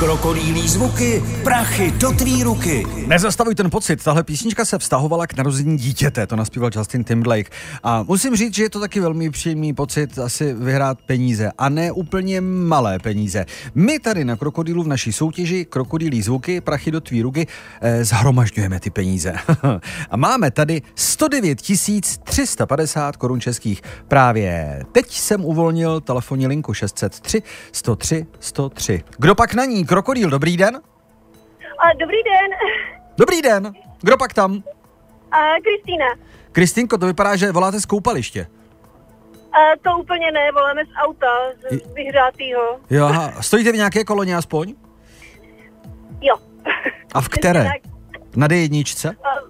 Krokodýlí zvuky, prachy do tvý ruky. Nezastavuj ten pocit, tahle písnička se vztahovala k narození dítěte, to naspíval Justin Timberlake. A musím říct, že je to taky velmi příjemný pocit asi vyhrát peníze a ne úplně malé peníze. My tady na Krokodýlu v naší soutěži Krokodýlí zvuky, prachy do tvý ruky zhromažďujeme ty peníze. A máme tady 109 350 korun českých. Právě teď jsem uvolnil telefonní linku 603 103 103. Kdo pak na ní? Krokodýl, dobrý den. Dobrý den. Dobrý den. Kdo pak tam? Kristýna. Kristýnko, to vypadá, že voláte z koupaliště. To úplně ne, voláme z auta, z vyhřátýho. Jo, aha. Stojíte v nějaké koloně aspoň? Jo. A v které? Na D1?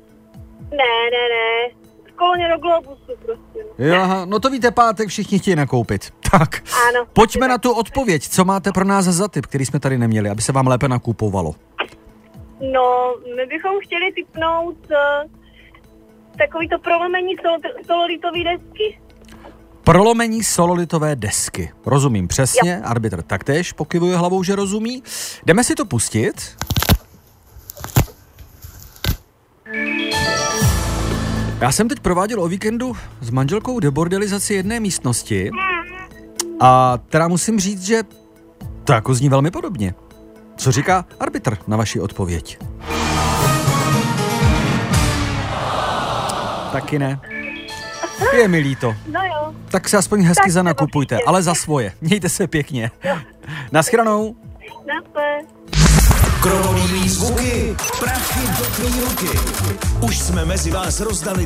Ne. V koloně do Globusu prostě. Jo, aha. No to víte, pátek všichni chtějí nakoupit. Tak, ano, pojďme na tu odpověď. Co máte pro nás za tip, který jsme tady neměli, aby se vám lépe nakupovalo? No, my bychom chtěli tipnout takovýto prolomení sololitové desky. Prolomení sololitové desky. Rozumím přesně, jo. Arbitr taktéž pokyvuje hlavou, že rozumí. Jdeme si to pustit. Já jsem teď prováděl o víkendu s manželkou debordelizaci jedné místnosti a teda musím říct, že to jako zní velmi podobně. Co říká arbitr na vaši odpověď? Taky ne. Je mi líto. No jo. Tak se aspoň hezky zanakupujte, ale za svoje. Mějte se pěkně. Naschranou. Naschle. Krokodýlí zvuky, prachy do tvý ruky. Už jsme mezi vás rozdali